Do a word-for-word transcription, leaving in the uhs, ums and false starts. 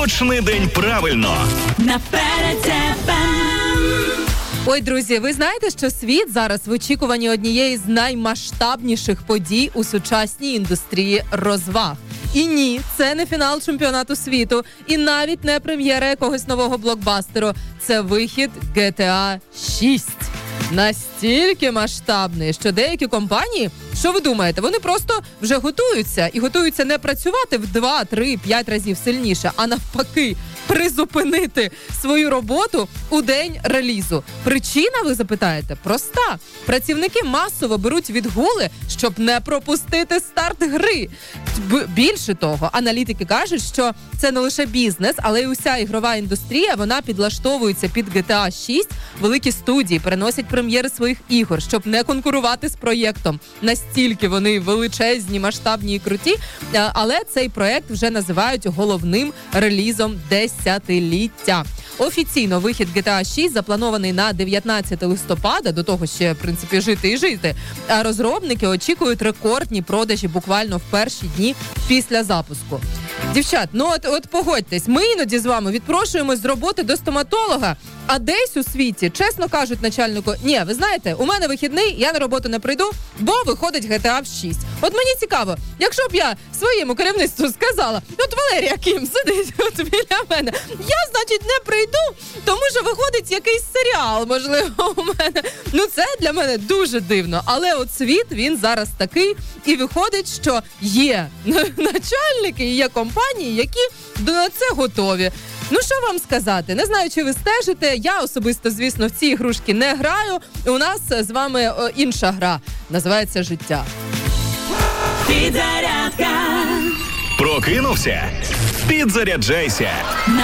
Почни день правильно. Наперед тебе. Ой, друзі, ви знаєте, що світ зараз в очікуванні однієї з наймасштабніших подій у сучасній індустрії розваг. І ні, це не фінал чемпіонату світу, і навіть не прем'єра якогось нового блокбастеру. Це вихід джі ті ей шість. Настільки масштабний, що деякі компанії, що ви думаєте, вони просто вже готуються. І готуються не працювати в два, три, п'ять разів сильніше, а навпаки, призупинити свою роботу у день релізу. Причина, ви запитаєте, проста. Працівники масово беруть відгули, щоб не пропустити старт гри. Б- більше того, аналітики кажуть, що це не лише бізнес, але й уся ігрова індустрія, вона підлаштовується під джі ті ей шість. Великі студії переносять прем'єри своїх ігор, щоб не конкурувати з проєктом. Настільки вони величезні, масштабні і круті. Але цей проєкт вже називають головним релізом десятиліття. Офіційно вихід джі ті ей шість запланований на дев'ятнадцяте листопада, до того ще, в принципі, жити і жити. А розробники очікують рекордні продажі буквально в перші дні після запуску. Дівчат, ну от, от погодьтесь, ми іноді з вами відпрошуємось з роботи до стоматолога, а десь у світі, чесно кажуть начальнику, ні, ви знаєте, у мене вихідний, я на роботу не прийду, бо виходить джі ті ей шість. От мені цікаво, якщо б я своєму керівництву сказала, от Валерія Кім сидить от біля мене, я, значить, не прийду, тому що виходить якийсь серіал, можливо, у мене. Ну, це для мене дуже дивно, але от світ, він зараз такий, і виходить, що є начальники, і є компанії, які на це готові. Ну, що вам сказати? Не знаю, чи ви стежите. Я особисто, звісно, в ці ігрушки не граю. У нас з вами о, інша гра. Називається «Життя». Підзарядка. Прокинувся? Підзаряджайся.